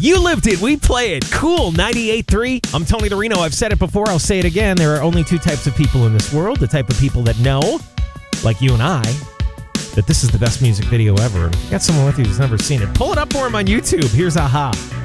You lived it. We play it. Cool 98.3. I'm Tony Dorino. I've said it before. I'll say it again. There are only two types of people in this world. The type of people that know, like you and I, that this is the best music video ever. And if you got someone with you who's never seen it, pull it up for him on YouTube. Here's Aha.